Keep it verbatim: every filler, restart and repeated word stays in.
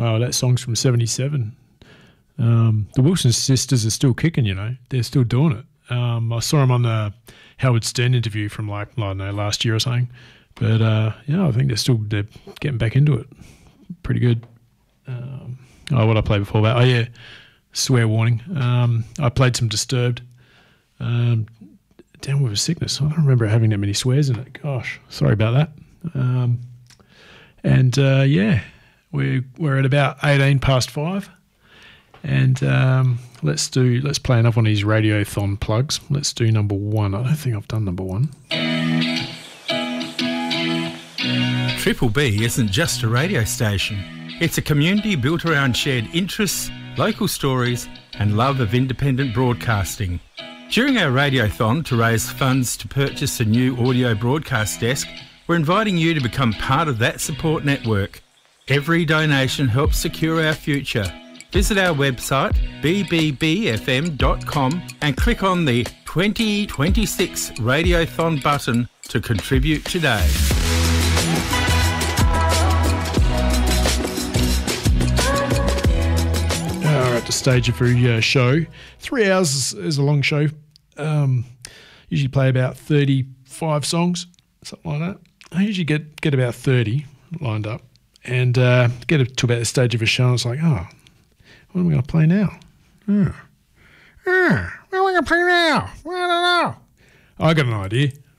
Wow, that song's from seventy-seven. Um, the Wilson sisters are still kicking, you know. They're still doing it. Um, I saw them on the Howard Stern interview from like, I don't know, last year or something. But, uh, yeah, I think they're still they're getting back into it. Pretty good. Um, oh, what I played before that? Oh, yeah, swear warning. Um, I played some Disturbed. Um, down with a sickness. I don't remember having that many swears in it. Gosh, sorry about that. Um, and, uh, yeah, we're, we're at about eighteen past five. And um, let's do let's play another one of these Radiothon plugs. Let's do number one. I don't think I've done number one. Triple B isn't just a radio station. It's a community built around shared interests, local stories and love of independent broadcasting. During our Radiothon to raise funds to purchase a new audio broadcast desk, we're inviting you to become part of that support network. Every donation helps secure our future. Visit our website b b b f m dot com and click on the twenty twenty-six Radiothon button to contribute today. We're at the stage of a uh, show. Three hours is, is a long show. Um, usually play about thirty-five songs, something like that. I usually get, get about thirty lined up and uh, get to about the stage of a show and it's like, oh, what am I going to play now? Oh. Oh, what am I going to play now? Well, I don't know. I got an idea.